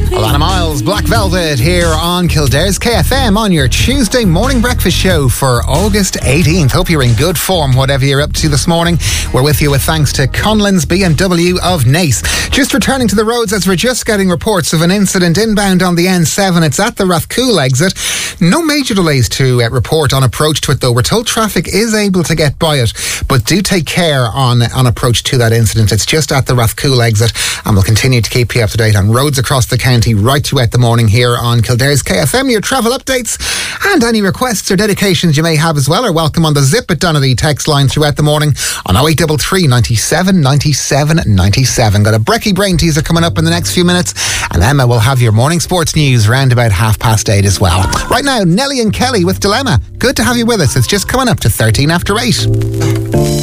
Alana Miles, Black Velvet here on Kildare's KFM on your Tuesday morning breakfast show for August 18th. Hope you're in good form, whatever you're up to this morning. We're with you with thanks to Conlon's BMW of Naas. Just returning to the roads as we're just getting reports of an incident inbound on the N7. It's at the Rathcoole exit. No major delays to report on approach to it though. We're told traffic is able to get by it, but do take care on approach to that incident. It's just at the Rathcoole exit, and we'll continue to keep you up to date on roads across the county right throughout the morning here on Kildare's KFM. Your travel updates and any requests or dedications you may have as well are welcome on the Zip It Donnelly text line throughout the morning on 0833 97 97 97. Got a brekkie brain teaser coming up in the next few minutes, and Emma will have your morning sports news around about 8:30 as well. Right now, Nelly and Kelly with Dilemma. Good to have you with us. It's just coming up to 13 after 8.